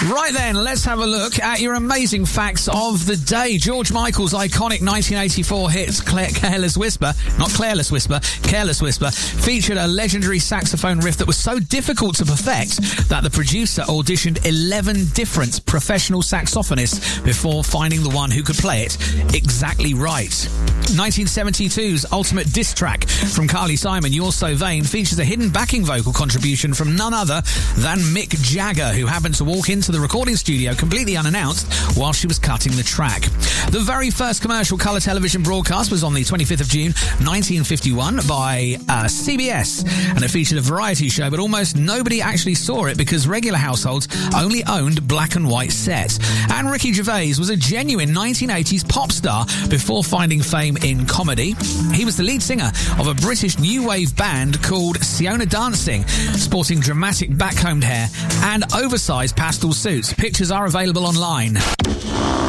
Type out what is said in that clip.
Right then, let's have a look at your amazing facts of the day. George Michael's iconic 1984 hit Careless Whisper, not Careless Whisper, Careless Whisper, featured a legendary saxophone riff that was so difficult to perfect that the producer auditioned 11 different professional saxophonists before finding the one who could play it exactly right. 1972's ultimate diss track from Carly Simon, You're So Vain, features a hidden backing vocal contribution from none other than Mick Jagger, who happened to walk into the recording studio completely unannounced while she was cutting the track. The very first commercial colour television broadcast was on the 25th of June 1951 by CBS, and it featured a variety show, but almost nobody actually saw it because regular households only owned black and white sets. And Ricky Gervais was a genuine 1980s pop star before finding fame in comedy. He was the lead singer of a British new wave band called Siona Dancing, sporting dramatic backcombed hair and oversized pastel suits. Pictures are available online.